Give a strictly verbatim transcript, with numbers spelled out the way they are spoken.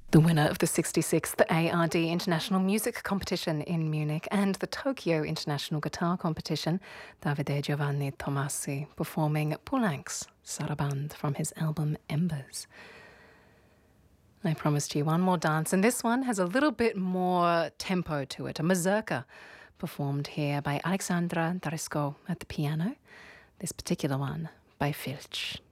The winner of the sixty-sixth A R D International Music Competition in Munich and the Tokyo International Guitar Competition, Davide Giovanni Tomasi performing Poulenc's Sarabande from his album Embers. I promised you one more dance, and this one has a little bit more tempo to it, a mazurka performed here by Alexandra Daresco at the piano, this particular one by Filch.